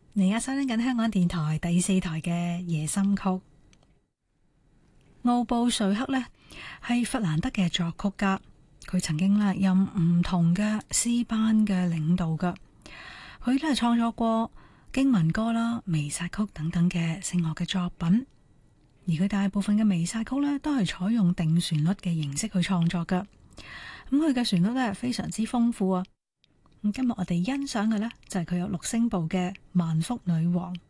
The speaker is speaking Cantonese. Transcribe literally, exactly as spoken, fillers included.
你而家收聽緊香港電台第四台嘅夜心曲。奧布瑞克呢係弗蘭德嘅作曲家，佢曾經咧任唔同嘅詩班嘅領導噶，佢咧創作過經文歌啦、彌撒曲等等嘅聖樂嘅作品，而佢大部分嘅彌撒曲呢都係採用定旋律嘅形式去創作噶，咁佢嘅旋律咧非常之豐富啊。咁今日我哋欣賞嘅呢，就係佢有六聲部嘅萬福女王。